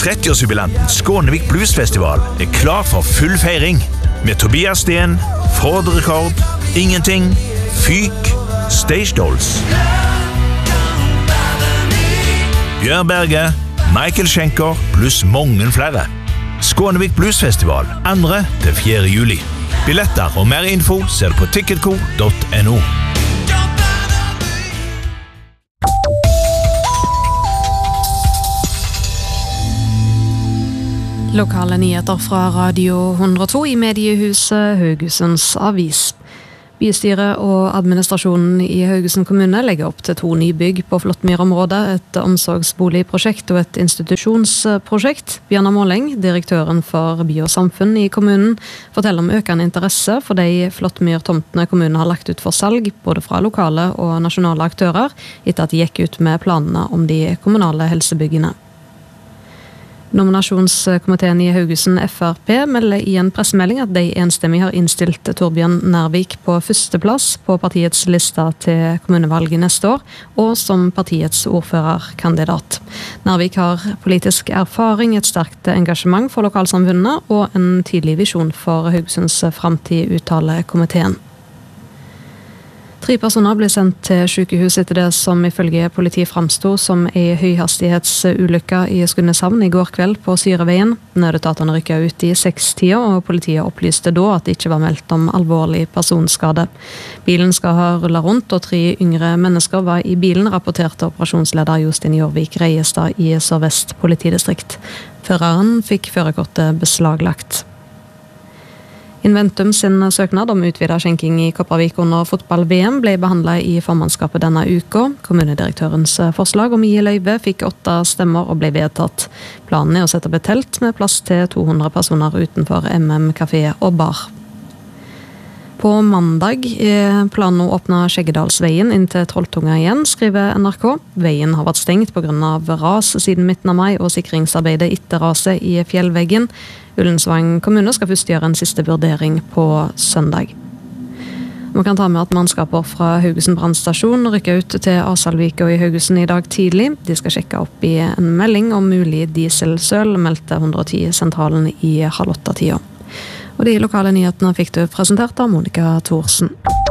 30-årsjubilanten Skånevik Bluesfestival klar for full feiring. Med Tobias Sten, Ford Rekord, Ingenting, Fyk, Stage Dolls, Bjørn Berge, Michael Schenker pluss mange flere. Skånevik Bluesfestival 2. til 4. juli. Billetter og mer info ser du på ticketco.no. Lokale nyheter fra Radio 102 i mediehuset Haugesunds Avis. Bystyret og administrasjonen i Haugesund kommune legger opp til 2 nybygg på Flåttmyr-området, et omsorgsboligprosjekt og et institusjonsprosjekt. Bjørnar Måleng, direktøren for by og samfunn i kommunen, forteller om økende interesse for de Flåttmyr-tomtene kommunen har lagt ut for salg, både fra lokale og nasjonale aktører, etter at de gikk ut med planene om de kommunale helsebyggene. Nominasjonskomiteen i Haugesund FrP melder i en pressemelding at de enstemmig har innstilt Torbjørn Nærvik på 1. plass på partiets liste til kommunevalget neste år, og som partiets ordførerkandidat. Nærvik har politisk erfaring, et sterkt engasjement for lokalsamfunnet og en tydelig visjon for Haugesunds fremtid, uttaler komiteen. 3 personer ble sendt til sykehus etter det som ifølge politiet fremstod som en høyhastighetsulykke i Skudeneshavn i går kveld på Syreveien. Nødetatene rykket ut i 6-tida, og politiet opplyste da at det ikke var meldt om alvorlig personskade. Bilen skal ha rullet rundt, og 3 yngre mennesker var i bilen, rapporterte operasjonsleder Jostein Jorvik Reiestad i Sør-Vest politidistrikt. Føreren fikk førerkortet beslaglagt. Inventum sin søknad om utvidet skjenking i Kopervik under fotball-VM ble behandlet i formannskapet denne uka. Kommunedirektørens forslag om å gi løyve fikk 8 stemmer og ble vedtatt. Planen å sette opp et telt med plass til 200 personer utenfor MM-kafé og bar. På mandag planen å åpne Skjeggedalsveien inn til Trolltunga igjen, skriver NRK. Veien har vært stengt på grunn av ras siden midten av mai og sikringsarbeidet etter raset i fjellveggen. Ullensvang kommune skal først gjøre en siste vurdering på søndag. Man kan ta med at mannskaper fra Haugesund brannstasjon rykker ut til Asalvika i Haugesund i dag tidlig. De skal sjekke opp i en melding om mulig dieselsøl, meldte 110-sentralen i 7:30. Og de lokale nyhetene fikk du presentert av Monica Thorsen.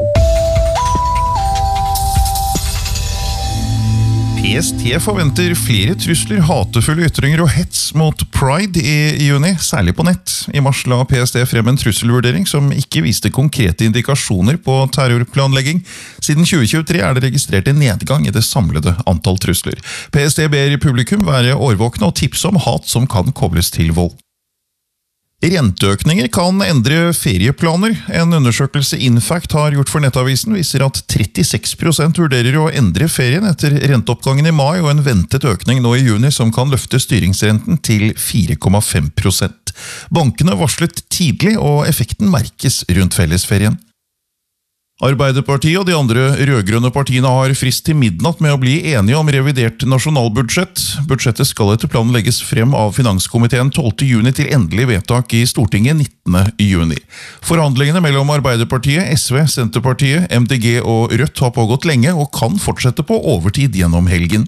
PST forventer flere trusler, hatefulle ytringer og hets mot Pride i juni, særlig på nett. I mars la PST frem en trusselvurdering som ikke viste konkrete indikasjoner på terrorplanlegging. Siden 2023 er det registrert en nedgang i det samlede antall trusler. PST ber publikum være årvåkne og tipse om hat som kan kobles til vold. Renteøkninger kan endre ferieplaner. En undersøkelse Infact har gjort for Nettavisen viser at 36% vurderer å endre ferien etter renteoppgangen i mai og en ventet økning nå i juni som kan løfte styringsrenten til 4,5%. Bankene varslet tidlig, og effekten merkes rundt fellesferien. Arbeiderpartiet og de andre rødgrønne partiene har frist til midnatt med å bli enige om revidert nasjonalbudsjett. Budsjettet skal etter planen legges frem av Finanskomiteen 12. juni til endelig vedtak i Stortinget 19. juni. Forhandlingene mellom Arbeiderpartiet, SV, Senterpartiet, MDG og Rødt har pågått lenge og kan fortsette på overtid gjennom helgen.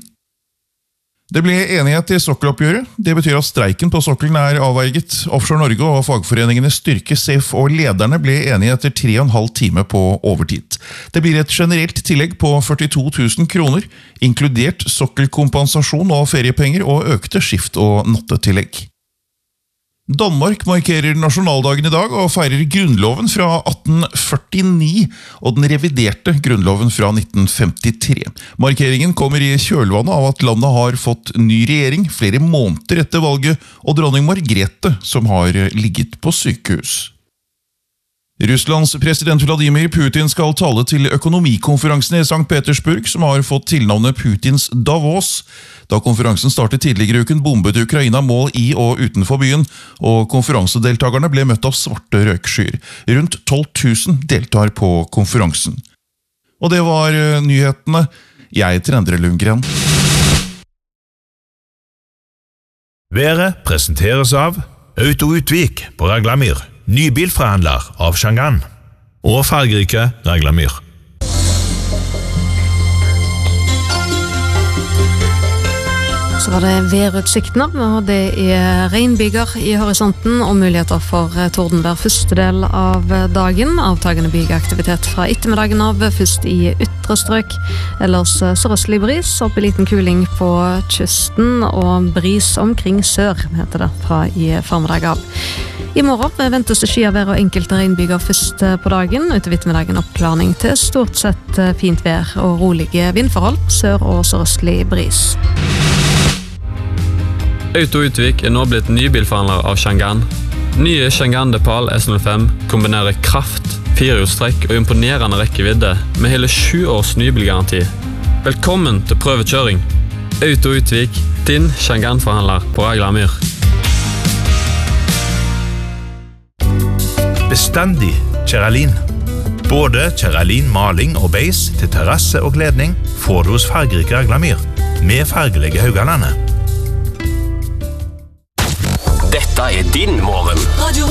Det ble enighet i sokkeloppgjøret. Det betyr at streiken på sokkelen er avverget. Offshore Norge og fagforeningene Styrke, SAFE og lederne ble enige etter 3,5 timer på overtid. Det blir et generelt tillegg på 42 000 kroner, inkludert sokkelkompensasjon og feriepenger og økte skift- og nattetillegg. Danmark markerer nasjonaldagen i dag og feirer grunnloven fra 1849 og den reviderte grunnloven fra 1953. Markeringen kommer i kjølvannet av at landet har fått ny regjering flere måneder etter valget, og dronning Margrethe som har ligget på sykehus. Russlands president Vladimir Putin skal tale til økonomikonferansen i St. Petersburg, som har fått tilnavnet Putins Davos. Da konferansen startet tidligere i uken, bombet Ukraina mål i og utenfor byen, og konferansedeltagerne ble møtt av svarte røykskyer. Rundt 12 000 deltar på konferansen. Og det var nyhetene. Jeg heter Endre Lundgren. Været presenteres av Autoutvik på Raglamyr, nybilforhandler av Chang'an, og fargerike Raglamyr. Så var det værutsiktene, og det regnbyger i horisonten og muligheter for tordenvær første del av dagen. Avtagende bygeaktivitet fra ettermiddagen av, først i ytre strøk. Ellers sørøstlig bris, opp i liten kuling på kysten, og bris omkring sør, heter det, fra i formiddag av. I morgen ventes det skyavær og enkelte regnbyger først på dagen. Utover ettermiddagen oppklaring til stort sett fint vær og rolige vindforhold, sør- og sørøstlig bris. Auto Utvik nå blitt nybilforhandler av Changan. Nye Changan Depal S05 kombinerer kraft, firehjulstrekk og imponerende rekkevidde med hele 7 års nybilgaranti. Velkommen til prøvekjøring. Auto Utvik, din Changan-forhandler på Aglamyr. Bestandig Kjeralin. Både Kjeralin maling og beis til terrasse og kledning får du hos fargerike Aglamyr med fargelige Haugalandet. Dette din morgen.